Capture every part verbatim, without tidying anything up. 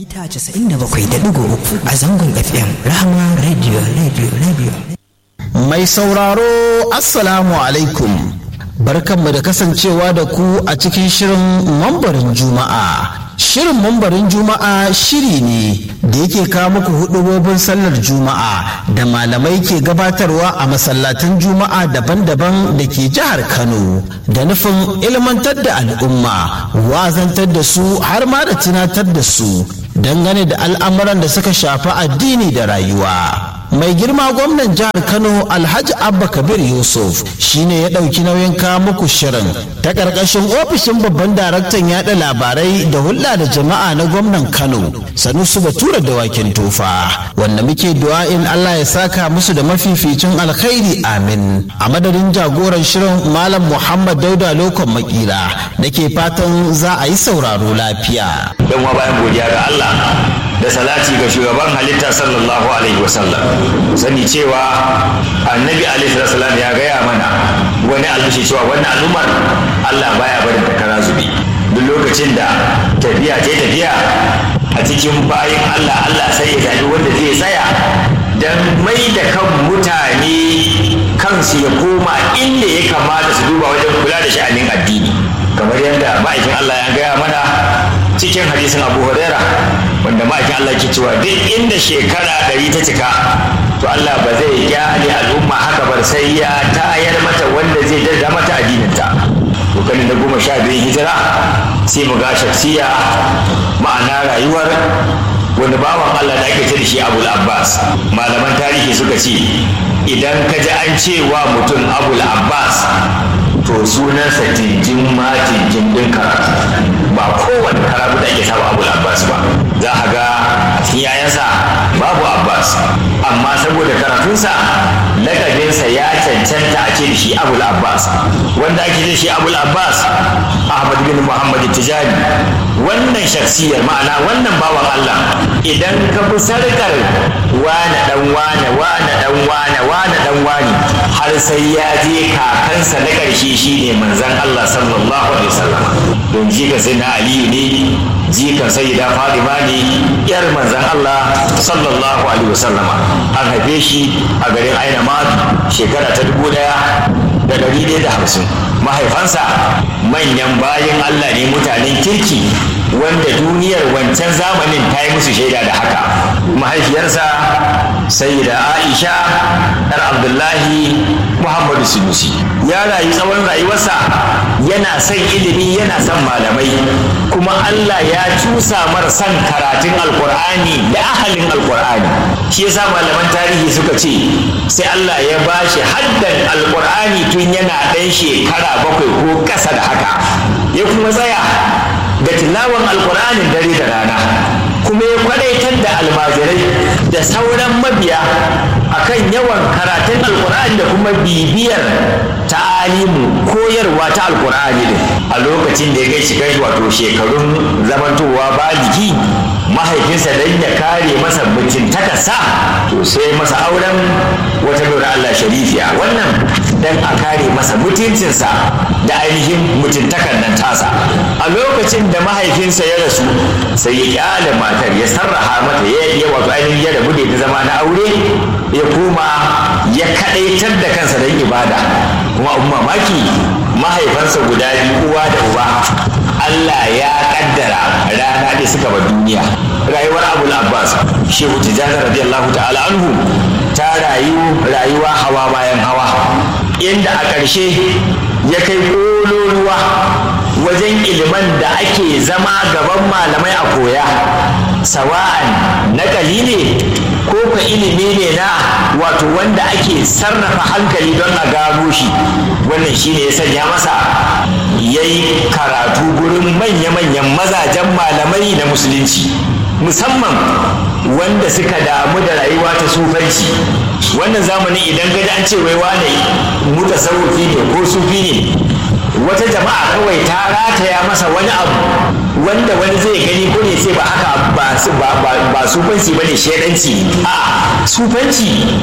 mita casa'in da bakwai da ɗigo uku a zangon F M Rahama Radio Radio Radio. Mai sauraro Assalamu alaikum. Barkanmu da kasancewa da ku a cikin shirin mambarin Juma'a. Shirin mambarin Juma'a shiri ne da yake kawo muku hudubobin sallar Juma'a da malamai ke gabatarwa a masallatan Juma'a daban-daban da ke jihar Kano da nufin ilmantar da al'umma, wazantar da su har ma da tunatar da su dangane da al'amuran da suka shafi addini da rayuwa. Mai girma gwamnan jihar Kano Alhaji Abba Kabir Yusuf shine ya ɗauki nauyin kawo muku shirin ta ƙarƙashin ofishin babban daraktan yaɗa labarai da hulɗa da jama'a na gwamnan Kano Sanusi Bature Dawakin Tofa, wanda muke du'a'in Allah ya saka musu da mafificin alkhairi amin. A madadin jagoran shirin Malam Muhammad Dauda Lokon Makira da ke fatan za a yi sauraro lafiya. Yan wa bayan godiya ga Allah da salati ga shugaban halitta sallallahu alaihi wasallam, sani cewa annabi alaihi wasallam ya gaya mana wani albishi cewa wannan al'ummar Allah baya barin ta kara zubi. Duk lokacin da tafiya ce tafiya a cikin bayin Allah, Allah sai ya zaɓi wanda zai tsaya dan mai da kan mutane kansu ya koma inda ya kamata su duba wajen kula da sha'anin addini, kamar yadda ma'aikin Allah ya gaya mana cikin hadisin Abu Huraira, wanda ma'aikin Allah ke cewa duk inda shekara ɗari ta cika to Allah ba zai gyale al'umma haka bar sai ya tayar mata wanda zai darda mata addininta. To kan da goma sha biyun hijira sai mu ga shaksiya, ma'ana rayuwar wani bawan Allah da ake ce da shi Abul Abbas. Malaman tarihi suka ce idan ka ji an cewa mutum Abul Abbas to sunansa tinjin ma tinjin ɗin karatu, ba kowane karatu da ake samu Abul Abbas ba. Za a ga a cikin yayansa babu Abbas, amma saboda karatunsa lakabinsa ya cancanta a ce da shi Abul Abbas. Wanda ake ce da shi Abul Abbas Ahmad bin Muhammad Tijani. Wannan shaksiyar, ma'ana wannan bawan Allah, idan ka bi sarkar wane dan wane wane dan wane wane dan wane har sai ya je kakansa na ƙarshe shine manzon Allah sallallahu alaihi wasallam. Don jika sai na Aliyu ne, jikan sayyida Fatima ne, yar manzon Allah sallallahu alaihi wasallama. An haife shi a garin Ainama shekara ta dubu ɗaya da ɗari ɗaya da hamsin. Mahaifansa manyan bayan Allah ne, mutanen kirki wanda duniyar wancan zamanin ta yi musu shaida da haka. Mahaifiyarsa sayyida Aisha ɗar Abdullahi Muhammadu Sunusi ya rayu tsawon rayuwarsa yana son ilimi, yana son malamai, kuma Allah ya cusa mara son karatun alkur'ani da ahalin alkur'ani. Shi yasa malaman tarihi suka ce sai Allah ya bashi haddan alkur'ani tun yana ɗan shekara bakwai ko ƙasa da haka, ya kuma tsaya ga tilawan alkur'anin dare da rana, kuma ya kwadaitar da almajirai da sauran mabiya akan yawan karatun alkur'ani da kuma bibiyar ta'alimu, koyarwa ta alkur'ani din. A lokacin da ya kai shi wato shekarun zamantowa baligi, mahaifinsa dan ya kare masa mutuntakarsa to sai masa auren wata lura Allah sharifiya, wannan dan a kare masa mutuncinsa da ainihin mutuntakar nan tasa. A lokacin da mahaifinsa ya rasu sai ya kyale matar, ya sarraha mata, ya wato ainihin ya rabu da ta zama na aure, ya koma ya kadaitar da kansa don ibada. Kuma abun mamaki mahaifansa guda biyu, uwa da uba, Allah ya kaddara rana da suka bar duniya. Rayuwar Abul Abbas Shehu Tijani radiyallahu ta'ala anhu ta rayu rayuwa hawa bayan hawa, inda a ƙarshe ya kai ƙololuwa wajen iliman da ake zama gaban malamai a koya, sawa'an nakali ne ko ka ilimi ne na wato wanda ake sarrafa hankali don a gano shi. Wannan shine ya sanya masa ya yi karatu gurin manya-manyan mazajen malamai na musulunci, musamman wanda suka damu da rayuwa ta sufanci. Wannan zamanin idan gaji an ce wai wane mutasawwifi ne ko sufi ne, wata jama'a kawai ta rataya masa wani abu wanda wani zai gani ko ne sai ba haka ba ba sufanci bane, shedanci. A sufanci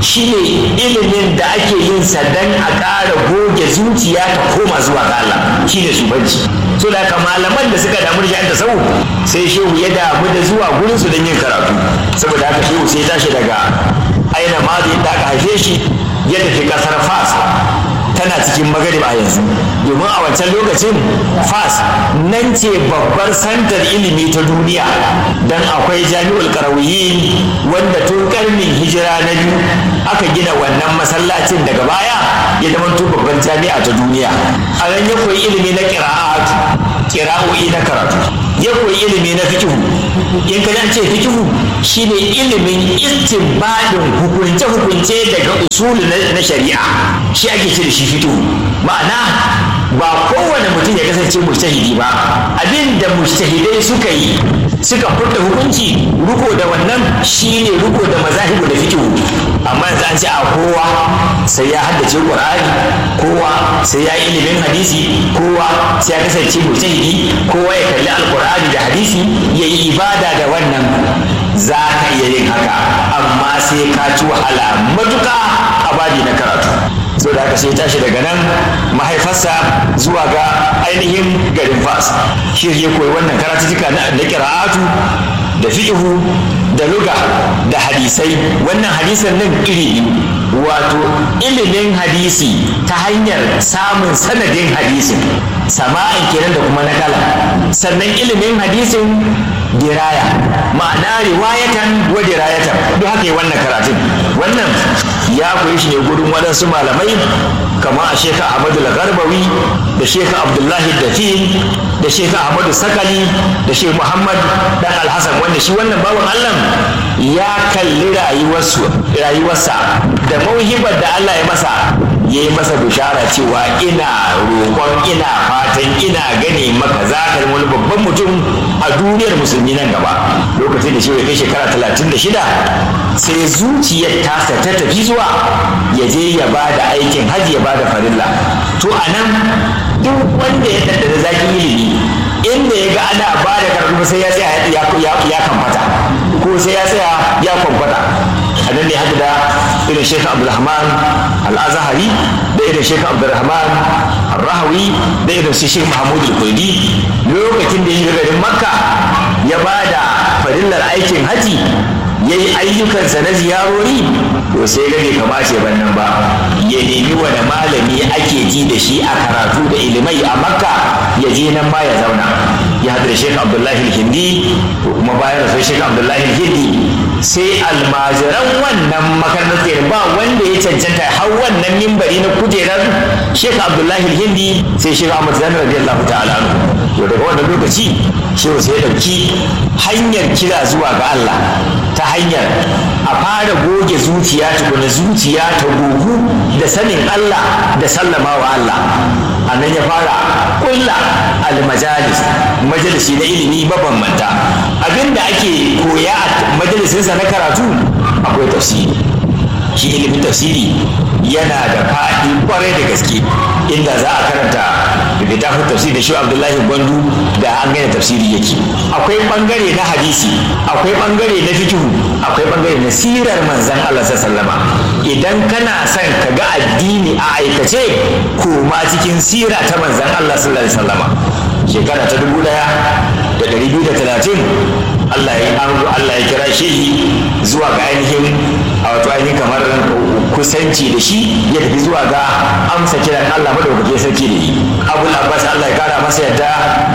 shine ilimin da ake yin sa dan a ƙara goge zuciya ta koma zuwa ga Allah, shine sufanci. So da haka malaman da suka damu da shi ta sau sai shehu ya damu da zuwa gurin su don yin karatu. Saboda haka shehu sai tashi daga aina madi da aka haife shi ya tafi kasar Fas, tana cikin Maghrib a yanzu, domin a wancan lokacin Fas nan ce babbar santar ilimi ta duniya, dan akwai Jami'ul Qarawiyyin wanda tun karnin hijira na biyu aka gina wannan masallacin, daga baya ya zama babbar jami'a ta duniya. A nan ya koyi ilimi na qira'at, qira'o'i na karatu, ya koyi ilimi na fiqh. In ka ce fiqh shine ilimin istinbadin hukunce hukunce daga usul na shari'a, shi ake ce da shi fiqh. Ma'ana ba kowane mutum ya kasance mujtahidi ba, abinda mujtahidai suka yi suka furta hukunci, ruko da wannan shine ruko da mazahibu da fiqh. Amma yanzu an ce a kowa sai ya haddace Qur'ani, kowa sai ya ilimin hadisi, kowa sai ya kasance mujtahidi, kowa ya kalli alqur'ani da hadisi ya yi ibada da wannan. Za ka iya yin haka, amma sai ka ci wahala matuka a babi na karatu. So da haka sai tashi daga nan mahaifarsa zuwa ga ainihin garin Fas, shi ya koyi wannan karatuttuka na qira'atu da fiqhu da lugha da hadisai. Wannan hadisan nan iri biyu, wato ilimin hadisi ta hanyar samun sanadin hadisin, sama'in kenan da kuma nakala, sannan ilimin hadisin diraya, ma'ana riwayatan wa dirayatan, duk haka yi wannan karatun. Wannan ya koyi shi ne gurin waɗansu malamai kamar a Sheikh Ahmadu Al-Garbawi da Sheikh Abdullahi Dafi da Sheikh Ahmadu Sakali da Sheikh Muhammad dan Al-Hasan, wanda shi wannan bawan Allah ya kalli rayuwarsu rayuwarsa da mauhibar da Allah ya masa, ya yi masa bishara cewa ina roƙon, ina fatan, ina gane maka za ka wani babban mutum a duniyar musulmi nan gaba. Lokacin da shi ya kai shekara talatin da shida sai zuciyar tasa ta tafi zuwa ya je ya ba da aikin hajji, ya ba da farilla. To a nan duk wanda ya daddada zakin ilimi, inda ya ga ana ba da karatu sai ya tsaya ya kamfata, ko sai ya tsaya ya kwamfata. A nan ne haka da irin Sheikh Abdulrahman Al-Azhari da irin Sheikh Abdulrahman Al-Rahawi da irin Sheikh Mahmud Al-Kurdi, lokacin da ya shiga garin Makka ya ba da farillar aikin haji, ya yi ayyukansa na ziyarori, to sai ga bai kamace bannan ba, ya nemi wani malami ake ji da shi a karatu da ilimai a Makka, ya je nan ma ya zauna. Ya haɗu da Sheikh Abdullahi Al-Hindi, ko kuma bayan da Sheikh Abdullahi Al-Hindi sai almajiran wannan makarantar ba wanda ya cancanta har wannan mimbari na kujerar Sheikh Abdullahi Al-Hindi sai Sheikh Ahmad Zani radiyallahu ta'ala anhu. To daga wannan lokaci shehu sai ya dauki hanyar kira zuwa ga Allah ta hanyar a fara goge zuciya tukuna, zuciya ta gogu da sanin Allah da sallama wa Allah. A nan ya fara kulla al-majalis, majalisi na ilimi mabambanta. Abinda ake koya a majalisinsa na karatu akwai tafsiri. Shi ilimin tafsiri yana da faɗi kwarai da gaske, inda za a karanta littafin tafsiri da shi Abdullahi Gwandu da an gane tafsiri yake. Akwai bangare na hadisi, akwai bangare na fikihu, akwai bangare na sirar manzon Allah sallallahu alaihi wasallam. Idan kana son ka ga addini a aikace, koma cikin sira ta manzon Allah sallallahu alaihi wasallam. Shekara ta dubu ɗaya da ɗari biyu da talatin Allah ya Allah ya kira shi zuwa ga ainihin a wato ainihin kamar kusanci da shi, ya tafi zuwa ga amsa kiran Allah madaukake sarki da yi. Abul Abbas Allah ya kara masa yadda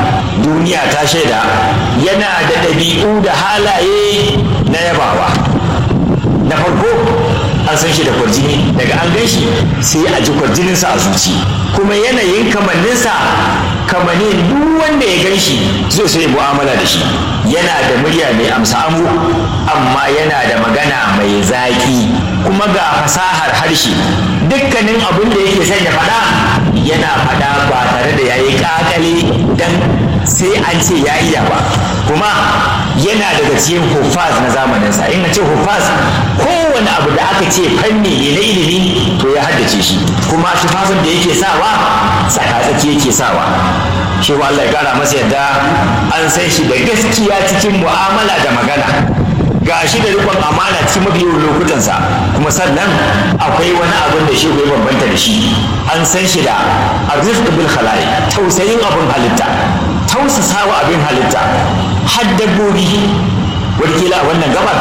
duniya ta shaida yana da ɗabi'u da halaye na yabawa. Na farko an san shi da kwarjini, daga an gan shi sai a ji kwarjininsa a zuci, kuma yanayin kamanninsa kamannin duk wanda ya gan shi zai so ya mu'amala da shi. Yana da murya mai amsa amu, amma yana da magana mai zaƙi, kuma ga fasahar harshe. Dukkanin abin da yake son ya faɗa yana faɗa ba tare da yayi ƙaƙale dan sai an ce ya iya ba. Kuma yana daga cikin hufaz na zamaninsa. In na ce hufaz, kowane abu da aka ce fanni ne na ilimi to ya haddace shi, kuma tufafin da yake sawa tsaka-tsaki yake sawa. Shi Allah ya kara masa yadda an san shi da gaskiya cikin mu'amala da magana, ga shi da rikon amana cikin mafi yawan lokutansa, kuma sannan akwai wani abin da shi ya bambanta da shi, an san shi da arzif bil khalai, tausayin abin halitta, tausasawa abin halitta, har dabbobi. Wadkila a wannan gabar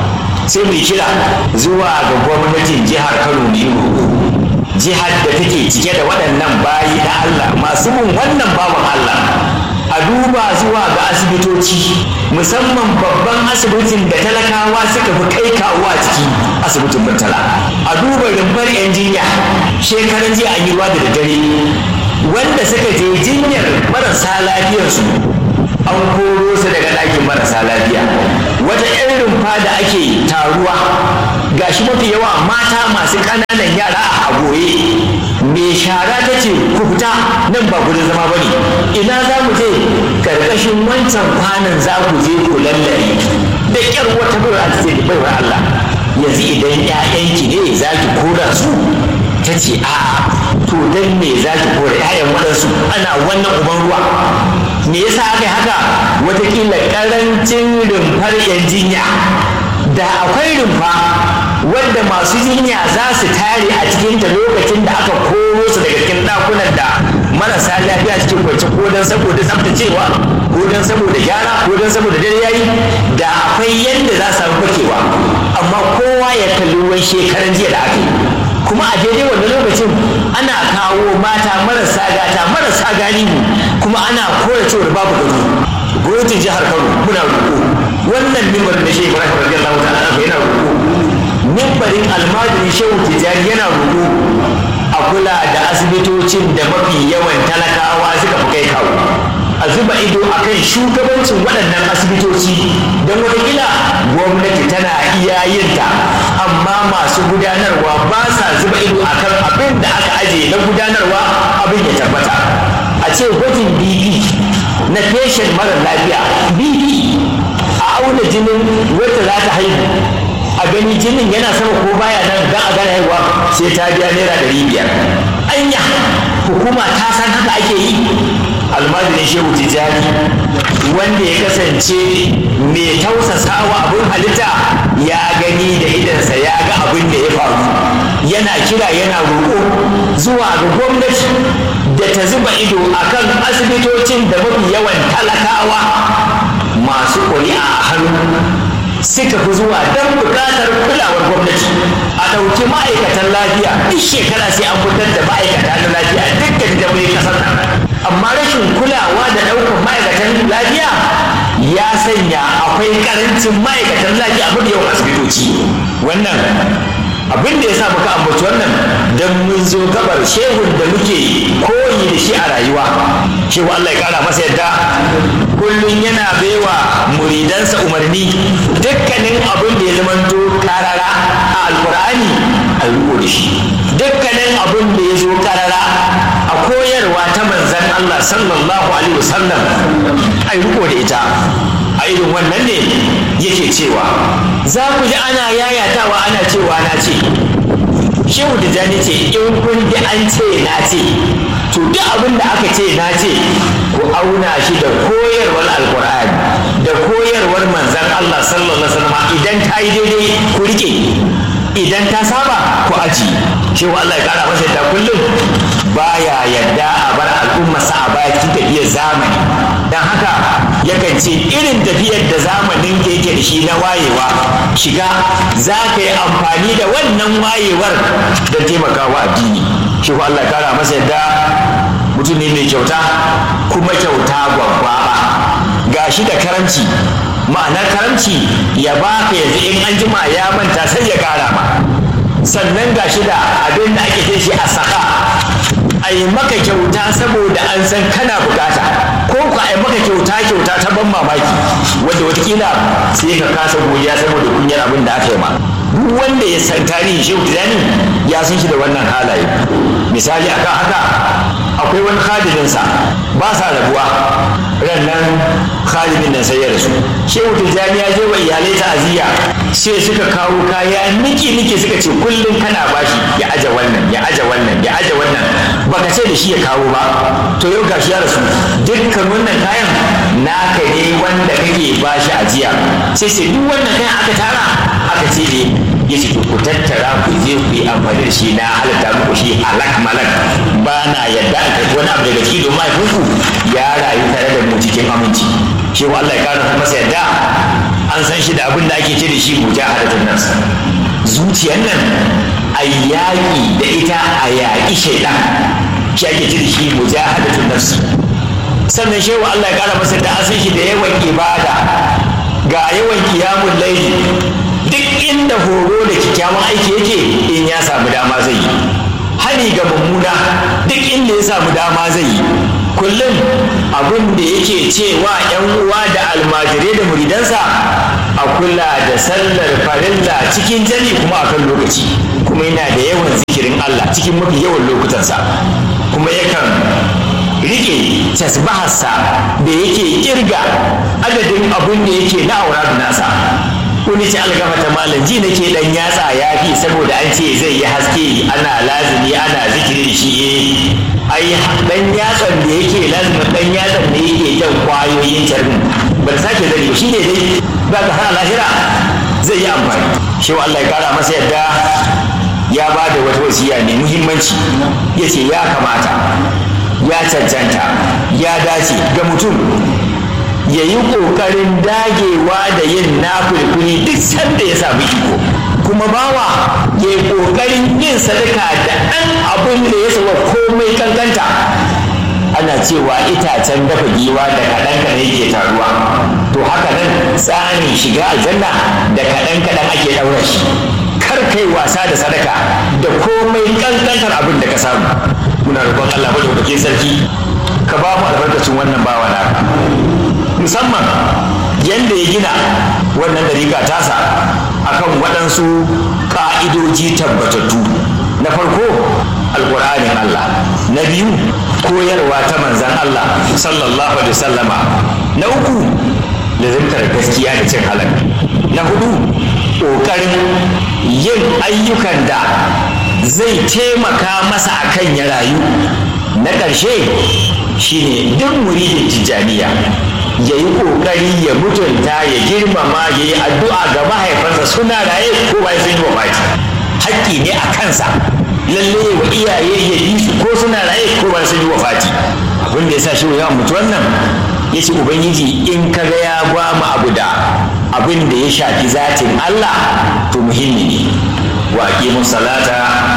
sai mai kira zuwa ga gwamnatin jihar Kano ne roƙo, jihar da take cike da waɗannan bayi na Allah masu bin wannan bawan Allah, a duba zuwa ga asibitoci, musamman babban asibitin da talakawa suka fi kai kawo a ciki, asibitin Murtala. A duba rumfar yan jinya, shekaran jiya an yi ruwa da daddare, wanda suka je jinyar marasa lafiyarsu an koro su daga ɗakin marasa lafiya. Wata 'yan rumfa da ake taruwa, gashi mafi yawa mata masu ƙananan yara a goye. Mai shara ta ce ku fita nan ba gurin zama ba ne, ina za mu je? Karkashin wancan kwanan za ku je ku lallare. Da ƙyar wata baiwa ta ce baiwa Allah, yanzu idan 'ya'yanki ne za ki kora su? Ta ce a'a, to dan me za ki kora 'ya'yan waɗansu ana wannan uban ruwa? Me yasa aka yi haka? Wataƙila ƙarancin rumfar yan jinya. Da akwai rumfa wadda masu jinya za su tare a cikinta lokacin da aka koro su daga cikin ɗakunan da marasa lafiya cikin kwance, ko don saboda tsaftacewa, ko don saboda gyara, ko don saboda dare yayi, da akwai yadda za su samu fakewa. Amma kowa ya kalli ruwan shekaran jiya da aka yi, kuma a daidai wannan lokacin ana kawo mata marasa gata, marasa galihu, kuma ana kora cewar babu gado. Gwamnatin jihar Kano muna roƙo, wannan mimbarin da Shehu Ibrahim radiyallahu ta'ala yana roƙo, mimbarin almajiri Shehu Tijjani yana roƙo a kula da asibitocin da mafi yawan talakawa suka fi kai kawo, a zuba ido akan shugabancin waɗannan asibitoci, don watakila gwamnati tana iya yinta, amma masu gudanarwa ba sa zuba ido akan abin da aka aje na gudanarwa abin ya tabbata. A ce gwajin B P na feshin mara lafiya, B P a auna jinin wadda za ta haihu, a gani jinin yana sama ko baya nan, don a gane haihuwa sai ta biya naira ɗari biyar. Anya hukuma ta san haka ake yi? Almajirin Shehu Tijjani, wanda ya kasance mai tausasawa abin halitta, ya gani da idansa, ya ga abin da ya faru, yana kira yana roƙo zuwa ga gwamnati da ta zuba ido akan asibitocin da mafi yawan talakawa masu ƙuri'a a hannu suka fi zuwa don buƙatar kulawar gwamnati. A ɗauki ma'aikatan lafiya, duk shekara sai an fitar da ma'aikata na lafiya dukkan da bai kasar nan, amma rashin kulawa da ɗaukar ma'aikatan lafiya ya sanya akwai ƙarancin ma'aikatan lafiya a mafi yawan asibitoci. Wannan abin da ya sa muka ambaci wannan, don mun zo gabar shehun da muke koyi da shi a rayuwa. Shehu Allah ya kara masa yadda kullum yana baiwa muridansa umarni, dukkanin abin da ya zamanto karara a alkur'ani a riko da shi, dukkanin abin da ya zo karara a koyarwa ta manzan Allah sallallahu alaihi wasallam a riko da ita. A irin wannan ne yake cewa za ku ji ana yayatawa ana cewa na ce. Shehu Tijjani ce in kun ji an ce na ce, to duk abin da aka ce na ce ku auna shi da koyarwar alkur'ani da koyarwar manzan Allah sallallahu alaihi wasallam. Idan ta yi daidai ku rike, idan ta saba ku aji. Shehu Allah ya kara masa yadda kullum baya yadda a bar al'ummarsa a baya cikin tafiyar zamani, don haka yakan ce irin tafiyar da zamanin da yake da shi na wayewa, shiga za ka yi amfani da wannan wayewar don taimakawa addini. Shi ko Allah kara masa yadda mutum ne mai kyauta, kuma kyauta gwagwa ba, ga shi da karamci. Ma'anar karamci ya baka yanzu in an jima ya manta sai ya kara ma, sannan ga shi da abin da ake ce shi a saka, a yi maka kyauta saboda an san kana bukata, ko ku a yi maka kyauta kyauta ta ban mamaki wanda watakila sai ka kasa godiya saboda kunyar abin da aka yi ma. Duk wanda ya san tarihin Shehu Tijjani ya san shi da wannan halaye. Misali akan haka akwai wani khadiminsa ba sa rabuwa, ran nan khadimin nan sai ya rasu. Shehu Tijjani ya je wa iyalai ta'aziyya, sai suka kawo kaya niki niki suka ce kullum kana bashi ya aje wannan ya aje wannan ya aje wannan, baka ce da shi ya kawo ba. To yau gashi ya rasu, dukkan wannan kayan naka ne wanda kake ake ba shi ajiya sai sai duk wannan kayan aka tara aka ce ne ya ce ku tattara ku je ku yi amfani da shi na halatta muku shi halak malak ba na yadda a karɓi wani abu daga ciki don mahaifinku ya rayu tare da mu cikin aminci shi wa Allah ya kara masa yadda an san shi da abin da ake ce da shi mujahadatun nafs zuciyar nan a yaƙi da ita a yaƙi shaidan shi ake ce da shi mujahadatun nafs sannan shehu Allah ya kara masa da an san shi da yawan ibada ga yawan kiyamun laili duk inda horo da kyakkyawan aiki yake in ya samu dama zai yi hani ga mummuna duk inda ya samu dama zai yi kullum abin da yake cewa yan uwa da almajirai da muridansa a kula da sallar farilla cikin jari kuma a kan lokaci kuma yana da yawan zikirin Allah cikin mafi yawan lokutansa kuma yakan rike tasbaharsa da yake kirga adadin abin da yake na auratu nasa wani ce algama ta malam ji nake dan yatsa ya fi saboda an ce zai yi haske ana lazimi ana zikiri da shi eh ai dan yatsan da yake lazimin dan yatsan ne yake jan kwayoyin carbin ba ta sake zari ba shi ne dai ba ka hana lahira zai yi amfani shi Allah ya kara masa yadda ya ba da wata wasiya mai muhimmanci ya ce ya kamata ya cancanta ya dace ga mutum ya yi ƙoƙarin dagewa da yin nafulfuli duk sanda ya samu iko kuma bawa ya yi ƙoƙarin yin sadaka da ɗan abin da ya saba komai kankanta ana cewa itacen dafa giwa da kaɗan kaɗan yake taruwa to haka nan tsarin shiga aljanna da kaɗan kaɗan ake ɗaura shi kar kai wasa da sadaka da komai kankantar abin da ka samu muna roƙon Allah madaukakin sarki ka ba mu albarkacin wannan bawa naka musamman yanda ya gina wannan dariƙa tasa akan waɗansu ƙa'idoji tabbatattu na farko alƙur'anin Allah na biyu koyarwa ta manzan Allah sallallahu alaihi wasallama na uku lazimtar gaskiya da cin halal na hudu ƙoƙarin yin ayyukan da zai taimaka masa akan ya rayu na ƙarshe shine duk muridin tijjaniya ya yi ƙoƙari ya mutunta ya girmama ya yi addu'a ga mahaifansa suna raye ko bai sun yi wa baki haƙƙi ne a kansa lalle wa iyaye ya yi su ko suna raye ko bai sun yi wa fati abin da ya sa shi wa yawan mutu wannan ya ce ubangiji in ka ga ya gwama abu da abin da ya shafi zatin Allah to muhimmi ne wa aqimu salata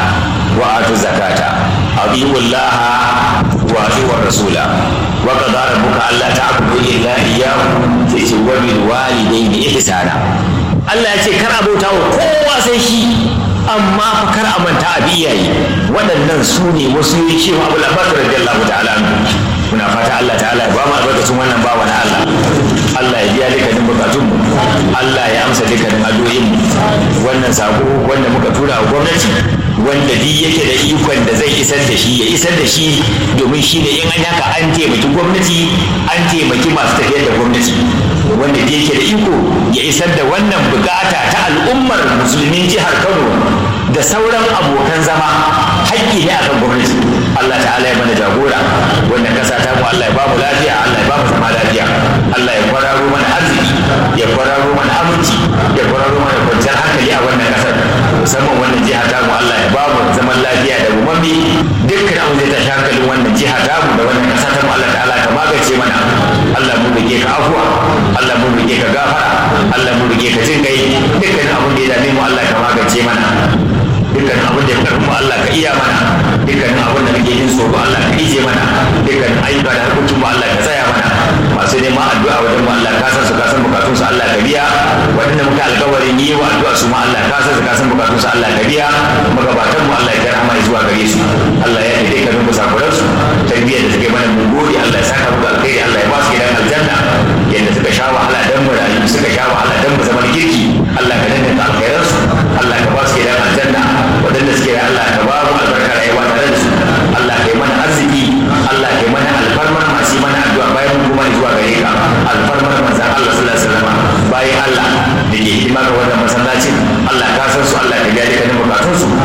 wa atu zakata atiullaha wa atiur rasula wa qad rabbuka alla ta'budu illa iyyahu sai ce wa bil walidayni ihsana Allah ya ce kar abota wa kowa sai shi amma fa kar a manta a iyaye waɗannan su ne wasu yi cewa Abu Abbas radiyallahu ta'ala muna fata Allah ta'ala ya ba mu albarkacin wannan bawa na Allah Allah ya biya dukkanin bukatun mu Allah ya amsa dukkanin addu'o'in mu wannan sako wanda muka tura wa gwamnati wanda duk yake da ikon da zai isar da shi ya isar da shi domin shi ne in an haka an taimaki gwamnati an taimaki masu tafiyar da gwamnati wanda duk yake da iko ya isar da wannan bukata ta al'ummar musulmin jihar Kano da sauran abokan zama haƙƙi ne akan gwamnati Allah ta'ala ya mana jagora wannan kasa ta mu Allah ya ba mu lafiya Allah ya ba mu zama lafiya Allah ya kwararo mana arziki ya kwararo mana aminci ya kwararo mana kwanciyar hankali a wannan kasar musamman wannan jiha ta mu Allah ya ba mu zaman lafiya da umami dukkan abin da ta tashi hankalin wannan jiha ta mu da wannan kasa ta mu Allah ta'ala ka magance mana Allah mu rike ka afuwa Allah mu rike ka gafara Allah mu rike ka jin kai dukkan abin da ya dame mu Allah ka magance mana dukkan abin da ya karfi Allah ka iya mana dukkan abin da kake jin tsoro Allah ka ije mana dukkan ayyuka da harkokin mu Allah ka tsaya mana masu neman addu'a wajen mu Allah ka san su ka san bukatun su Allah ka biya wadanda muka alƙawarin yi wa addu'a su ma Allah ka san su ka san bukatun su Allah ka biya magabatan mu Allah ya rahama zuwa gare su Allah ya yi dukkan musafiran su tarbiyyar da suke mana mun gode Allah ya saka muku alkhairi Allah ya ba su gidan aljanna yanda suka sha wahala dan mu rayu suka sha wahala dan mu zaman kirki Allah ka danna alkhairan su Allah ka ba su gidan aljanna wadanda suke Allah ka ba mu albarka rayuwa tare da su Allah ka yi mana arziki Allah ka yi mana alfarmar masu mana addu'a bayan kuma zuwa gare ka alfarmar manzon Allah sallallahu alaihi wasallam bayan Allah da ke hidima ga wannan masallacin Allah ka san su Allah ka biya dukkanin bukatun su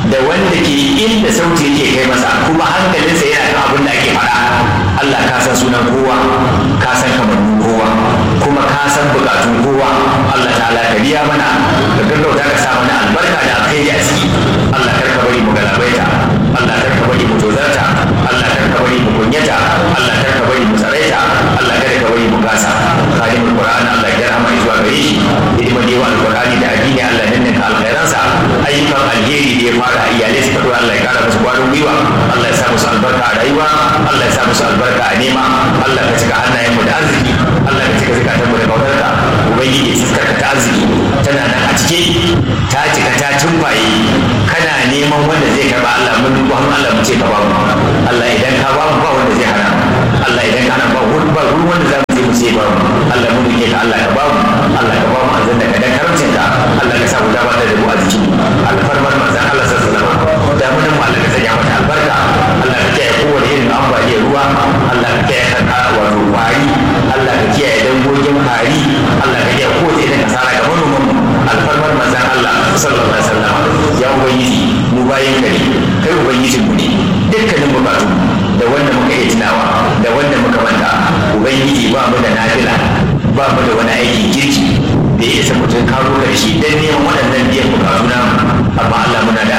da wanda ke inda sauti yake kai masa kuma hankalinsa yana kan abin da ake faɗa. Allah ka san sunan kowa, ka san kamannin kowa, kuma ka san bukatun kowa. Allah ta'ala ka biya mana, ka gaggauta ka sa mana albarka da alkhairi a ciki. Allah kar ka bari mu galabaita, Allah kar ka bari mu tozarta, Allah kar ka bari mu kunyata, Allah kar ka bari mu tsaraita, Allah kar ka bari mu gasa. Kalimul Qur'an Allah ya rahama zuwa gare shi, hidimar yawa alqur'ani da addini Allah nan ne ka alkhairansa, ayyukan alheri da ya fara iyalai suka dora Allah ya kara musu kwarin gwiwa, Allah ya sa musu albarka a rayuwa, Allah ya sa musu albarka a nema, Allah ka cika hannayen mu da arziki, Allah ka cika zakatan mu da kautarka. Ubangiji fuskar ta arziki tana nan a cike, ta cika ta tumbaye, kana neman wanda zai karba. Allah mun duba hannu Allah mu ce ka ba mu, Allah idan ka ba mu ba wanda zai hana, Allah idan ka hana ba ba wanda za mu je mu ce ba mu. Allah mun duke ka, Allah ka ba mu, Allah ka ba mu aljanna ka dan karamcin ka, Allah ka sa mu da da mu a jikin alfarmar manzon Allah sallallahu alaihi wasallam. Da mun mu Allah ka sanya mata albarka, Allah ka kiyaye kowane irin ambaliyar ruwa, Allah ka kiyaye ka wato kwari, Allah ka kiyaye dangogin kwari, Allah ka kiyaye kowace irin kasara ga manoman alfarmar manzon Allah sallallahu alaihi wasallam. Ya ubangiji mu bayin gari, kai ubangijin mu ne, dukkanin bukatu da wanda muka iya tunawa da wanda muka manta, ubangiji ba mu da nafila, ba mu da wani aikin kirki da ya isa mutum karo karshe don neman waɗannan biyan bukatu na, amma Allah muna da